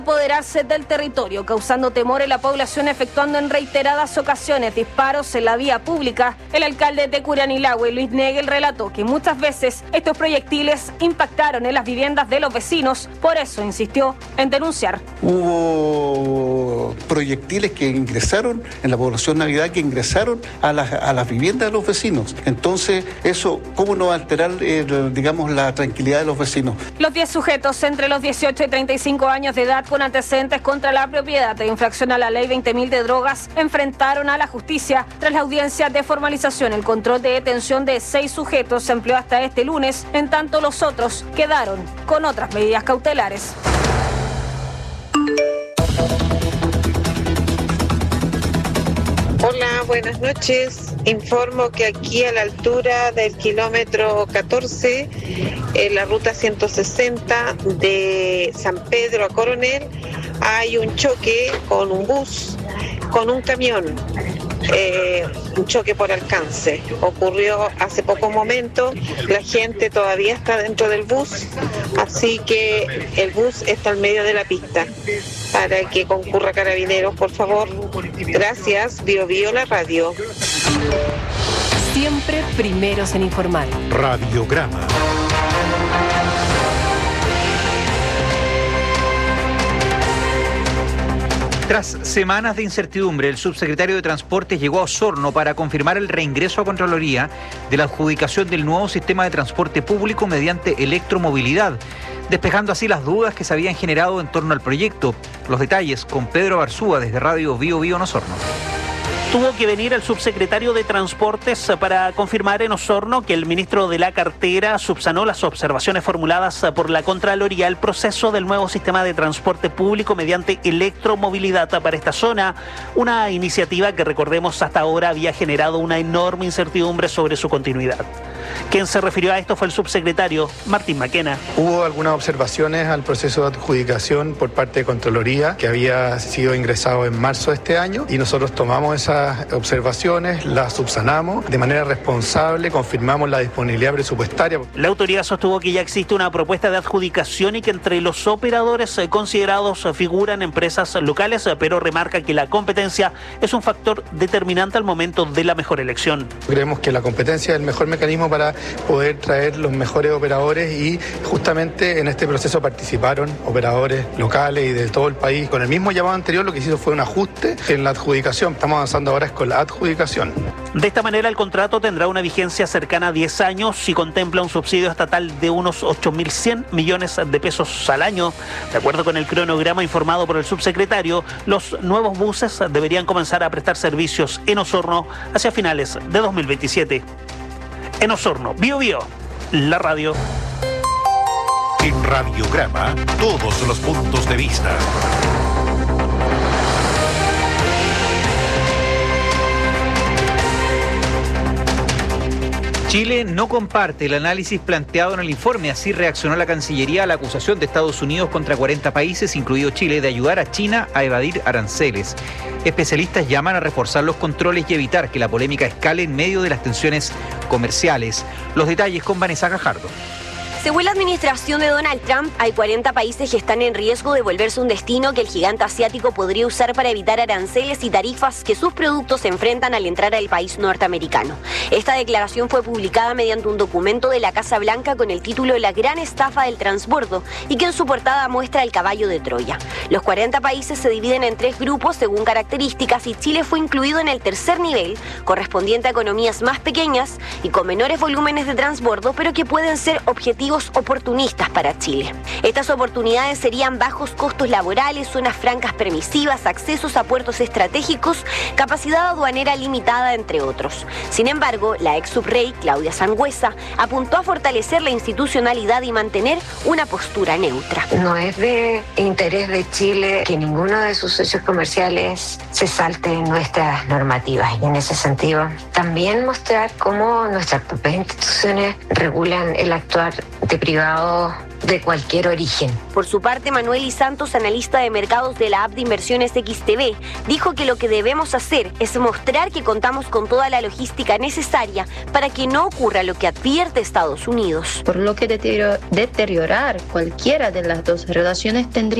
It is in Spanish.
apoderarse del territorio, causando temor en la población, efectuando en reiteradas ocasiones disparos en la vía pública. El alcalde de Curanilahue, Luis Negel, relató que muchas veces estos proyectiles impactaron en las viviendas de los vecinos, por eso insistió en denunciar. Hubo proyectiles que ingresaron en la población Navidad, que ingresaron a las viviendas de los vecinos. Entonces, eso, ¿cómo no va a alterar, la tranquilidad de los vecinos? Los 10 sujetos entre los 18 y 35 años de edad con antecedentes contra la propiedad de infracción a la ley 20.000 de drogas enfrentaron a la justicia. Tras la audiencia de formalización, el control de detención de 6 sujetos se empleó hasta este lunes, en tanto los otros quedaron con otras medidas cautelares. Hola, buenas noches. Informo que aquí a la altura del kilómetro 14, en la ruta 160 de San Pedro a Coronel, hay un choque con un bus, con un camión, un choque por alcance. Ocurrió hace pocos momentos, la gente todavía está dentro del bus, así que el bus está al medio de la pista. Para que concurra Carabineros, por favor. Gracias, Bio Bio, la radio. Siempre primeros en informar. Radiograma. Tras semanas de incertidumbre, el subsecretario de Transportes llegó a Osorno para confirmar el reingreso a Contraloría de la adjudicación del nuevo sistema de transporte público mediante electromovilidad, despejando así las dudas que se habían generado en torno al proyecto. Los detalles con Pedro Barzúa desde Radio Bio Bio en Osorno. Tuvo que venir el subsecretario de Transportes para confirmar en Osorno que el ministro de la cartera subsanó las observaciones formuladas por la Contraloría al proceso del nuevo sistema de transporte público mediante electromovilidad para esta zona, una iniciativa que, recordemos, hasta ahora había generado una enorme incertidumbre sobre su continuidad. Quien se refirió a esto fue el subsecretario Martín Maquena. Hubo algunas observaciones al proceso de adjudicación por parte de Contraloría que había sido ingresado en marzo de este año y nosotros tomamos esas observaciones, las subsanamos de manera responsable, confirmamos la disponibilidad presupuestaria. La autoridad sostuvo que ya existe una propuesta de adjudicación y que entre los operadores considerados figuran empresas locales, pero remarca que la competencia es un factor determinante al momento de la mejor elección. Creemos que la competencia es el mejor mecanismo para poder traer los mejores operadores y justamente en este proceso participaron operadores locales y de todo el país. Con el mismo llamado anterior lo que se hizo fue un ajuste en la adjudicación. Estamos avanzando ahora es con la adjudicación. De esta manera el contrato tendrá una vigencia cercana a 10 años y contempla un subsidio estatal de unos 8.100 millones de pesos al año. De acuerdo con el cronograma informado por el subsecretario, los nuevos buses deberían comenzar a prestar servicios en Osorno hacia finales de 2027. En Osorno, Bio Bio, la radio. En Radiograma, todos los puntos de vista. Chile no comparte el análisis planteado en el informe. Así reaccionó la Cancillería a la acusación de Estados Unidos contra 40 países, incluido Chile, de ayudar a China a evadir aranceles. Especialistas llaman a reforzar los controles y evitar que la polémica escale en medio de las tensiones comerciales. Los detalles con Vanessa Gajardo. Según la administración de Donald Trump, hay 40 países que están en riesgo de volverse un destino que el gigante asiático podría usar para evitar aranceles y tarifas que sus productos enfrentan al entrar al país norteamericano. Esta declaración fue publicada mediante un documento de la Casa Blanca con el título La gran estafa del transbordo y que en su portada muestra el caballo de Troya. Los 40 países se dividen en 3 grupos según características y Chile fue incluido en el tercer nivel, correspondiente a economías más pequeñas y con menores volúmenes de transbordo, pero que pueden ser objetivos oportunistas para Chile. Estas oportunidades serían bajos costos laborales, zonas francas permisivas, accesos a puertos estratégicos, capacidad aduanera limitada, entre otros. Sin embargo, la ex subrey Claudia Sangüesa apuntó a fortalecer la institucionalidad y mantener una postura neutra. No es de interés de Chile que ninguno de sus socios comerciales se salte nuestras normativas y en ese sentido también mostrar cómo nuestras propias instituciones regulan el actuar de privados de cualquier origen. Por su parte, Manuel Y. Santos, analista de mercados de la app de inversiones XTB, dijo que lo que debemos hacer es mostrar que contamos con toda la logística necesaria para que no ocurra lo que advierte Estados Unidos. Por lo que deteriorar cualquiera de las dos relaciones tendría